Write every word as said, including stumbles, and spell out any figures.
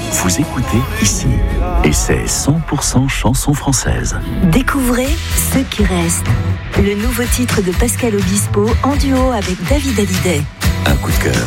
vous écoutez ici. Et c'est cent pour cent chanson française. Découvrez Ce qui reste. Le nouveau titre de Pascal Obispo en duo avec David Hallyday. Un coup de cœur.